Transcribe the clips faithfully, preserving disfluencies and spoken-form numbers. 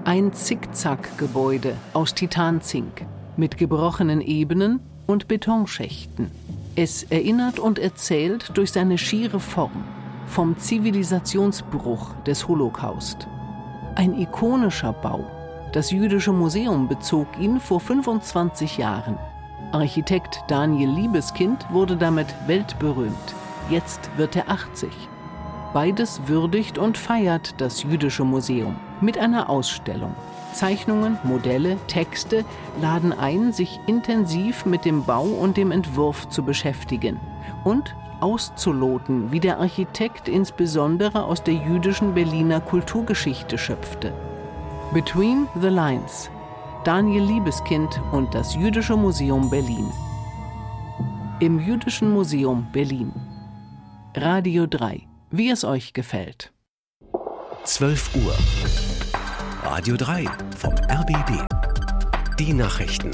Ein Zickzack-Gebäude aus Titanzink mit gebrochenen Ebenen und Betonschächten. Es erinnert und erzählt durch seine schiere Form vom Zivilisationsbruch des Holocaust. Ein ikonischer Bau. Das Jüdische Museum bezog ihn vor fünfundzwanzig Jahren. Architekt Daniel Liebeskind wurde damit weltberühmt. Jetzt wird er achtzig. Beides würdigt und feiert das Jüdische Museum mit einer Ausstellung. Zeichnungen, Modelle, Texte laden ein, sich intensiv mit dem Bau und dem Entwurf zu beschäftigen und auszuloten, wie der Architekt insbesondere aus der jüdischen Berliner Kulturgeschichte schöpfte. Between the Lines. Daniel Liebeskind und das Jüdische Museum Berlin. Im Jüdischen Museum Berlin. Radio drei. Wie es euch gefällt. zwölf Uhr. Radio drei vom R B B. Die Nachrichten.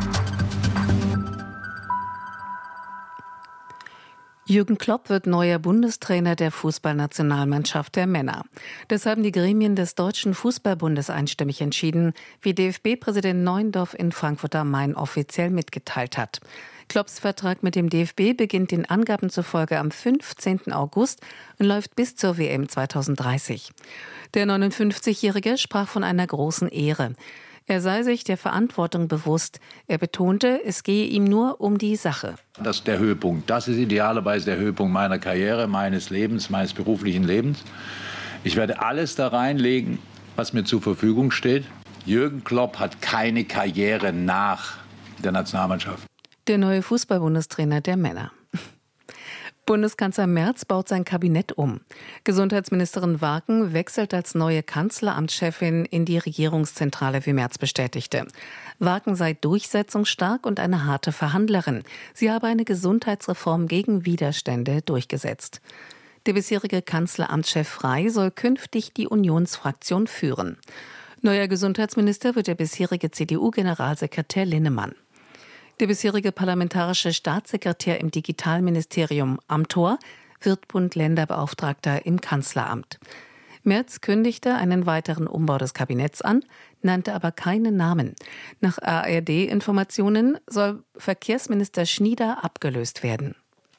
Jürgen Klopp wird neuer Bundestrainer der Fußballnationalmannschaft der Männer. Das haben die Gremien des Deutschen Fußballbundes einstimmig entschieden, wie D F B-Präsident Neuendorf in Frankfurt am Main offiziell mitgeteilt hat. Klopps Vertrag mit dem D F B beginnt den Angaben zufolge am fünfzehnten August und läuft bis zur W M zweitausenddreißig. Der neunundfünfzigjährige sprach von einer großen Ehre. Er sei sich der Verantwortung bewusst. Er betonte, es gehe ihm nur um die Sache. Das ist der Höhepunkt. Das ist idealerweise der Höhepunkt meiner Karriere, meines Lebens, meines beruflichen Lebens. Ich werde alles da reinlegen, was mir zur Verfügung steht. Jürgen Klopp hat keine Karriere nach der Nationalmannschaft. Der neue Fußballbundestrainer der Männer. Bundeskanzler Merz baut sein Kabinett um. Gesundheitsministerin Warken wechselt als neue Kanzleramtschefin in die Regierungszentrale, wie Merz bestätigte. Warken sei durchsetzungsstark und eine harte Verhandlerin. Sie habe eine Gesundheitsreform gegen Widerstände durchgesetzt. Der bisherige Kanzleramtschef Frey soll künftig die Unionsfraktion führen. Neuer Gesundheitsminister wird der bisherige C D U-Generalsekretär Linnemann. Der bisherige parlamentarische Staatssekretär im Digitalministerium Amthor wird Bund-Länder-Beauftragter im Kanzleramt. Merz kündigte einen weiteren Umbau des Kabinetts an, nannte aber keine Namen. Nach A R D-Informationen soll Verkehrsminister Schnieder abgelöst werden.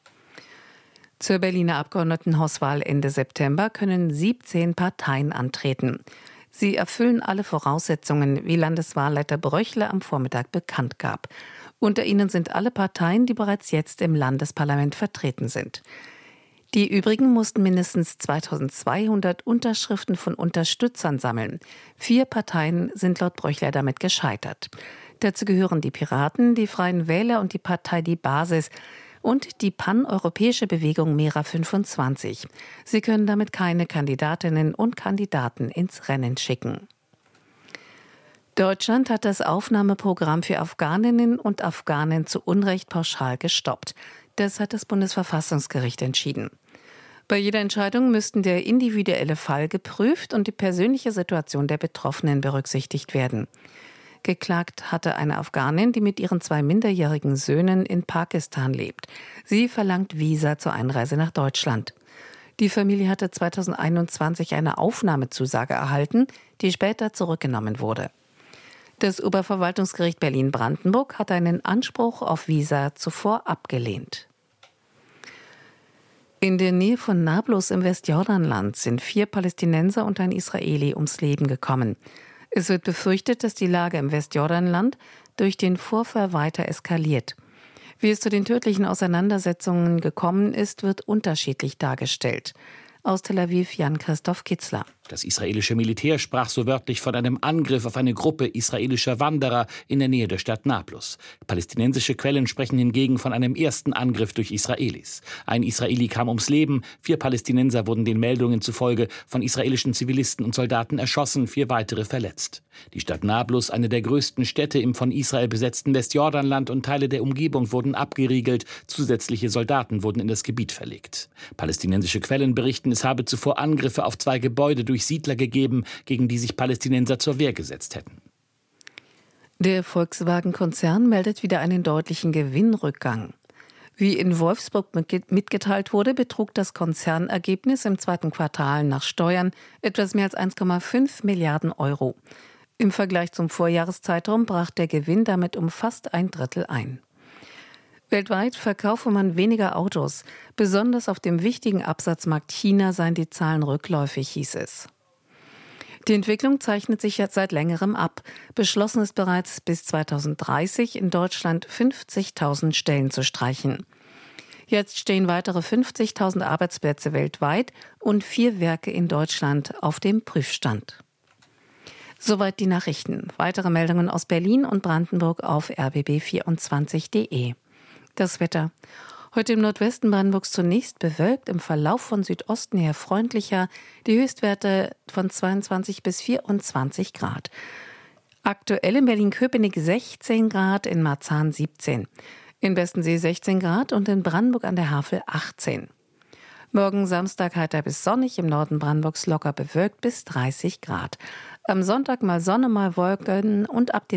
Zur Berliner Abgeordnetenhauswahl Ende September können siebzehn Parteien antreten. Sie erfüllen alle Voraussetzungen, wie Landeswahlleiter Bröchle am Vormittag bekannt gab. Unter ihnen sind alle Parteien, die bereits jetzt im Landesparlament vertreten sind. Die übrigen mussten mindestens zweitausendzweihundert Unterschriften von Unterstützern sammeln. Vier Parteien sind laut Bröchler damit gescheitert. Dazu gehören die Piraten, die Freien Wähler und die Partei Die Basis und die paneuropäische Bewegung Mera fünfundzwanzig. Sie können damit keine Kandidatinnen und Kandidaten ins Rennen schicken. Deutschland hat das Aufnahmeprogramm für Afghaninnen und Afghanen zu Unrecht pauschal gestoppt. Das hat das Bundesverfassungsgericht entschieden. Bei jeder Entscheidung müssten der individuelle Fall geprüft und die persönliche Situation der Betroffenen berücksichtigt werden. Geklagt hatte eine Afghanin, die mit ihren zwei minderjährigen Söhnen in Pakistan lebt. Sie verlangt Visa zur Einreise nach Deutschland. Die Familie hatte zweitausendeinundzwanzig eine Aufnahmezusage erhalten, die später zurückgenommen wurde. Das Oberverwaltungsgericht Berlin-Brandenburg hat einen Anspruch auf Visa zuvor abgelehnt. In der Nähe von Nablus im Westjordanland sind vier Palästinenser und ein Israeli ums Leben gekommen. Es wird befürchtet, dass die Lage im Westjordanland durch den Vorfall weiter eskaliert. Wie es zu den tödlichen Auseinandersetzungen gekommen ist, wird unterschiedlich dargestellt. Aus Tel Aviv Jan-Christoph Kitzler. Das israelische Militär sprach so wörtlich von einem Angriff auf eine Gruppe israelischer Wanderer in der Nähe der Stadt Nablus. Palästinensische Quellen sprechen hingegen von einem ersten Angriff durch Israelis. Ein Israeli kam ums Leben, vier Palästinenser wurden den Meldungen zufolge von israelischen Zivilisten und Soldaten erschossen, vier weitere verletzt. Die Stadt Nablus, eine der größten Städte im von Israel besetzten Westjordanland, und Teile der Umgebung wurden abgeriegelt, zusätzliche Soldaten wurden in das Gebiet verlegt. Palästinensische Quellen berichten, es habe zuvor Angriffe auf zwei Gebäude durch Siedler gegeben, gegen die sich Palästinenser zur Wehr gesetzt hätten. Der Volkswagen-Konzern meldet wieder einen deutlichen Gewinnrückgang. Wie in Wolfsburg mitgeteilt wurde, betrug das Konzernergebnis im zweiten Quartal nach Steuern etwas mehr als eins Komma fünf Milliarden Euro. Im Vergleich zum Vorjahreszeitraum brach der Gewinn damit um fast ein Drittel ein. Weltweit verkaufe man weniger Autos. Besonders auf dem wichtigen Absatzmarkt China seien die Zahlen rückläufig, hieß es. Die Entwicklung zeichnet sich jetzt seit längerem ab. Beschlossen ist bereits bis zweitausenddreißig in Deutschland fünfzigtausend Stellen zu streichen. Jetzt stehen weitere fünfzigtausend Arbeitsplätze weltweit und vier Werke in Deutschland auf dem Prüfstand. Soweit die Nachrichten. Weitere Meldungen aus Berlin und Brandenburg auf r b b vierundzwanzig punkt de. Das Wetter. Heute im Nordwesten Brandenburgs zunächst bewölkt, im Verlauf von Südosten her freundlicher, die Höchstwerte von zweiundzwanzig bis vierundzwanzig Grad. Aktuell in Berlin-Köpenick sechzehn Grad, in Marzahn siebzehn. In Bestensee sechzehn Grad und in Brandenburg an der Havel achtzehn. Morgen Samstag heiter bis sonnig, im Norden Brandenburgs locker bewölkt bis dreißig Grad. Am Sonntag mal Sonne, mal Wolken und ab dem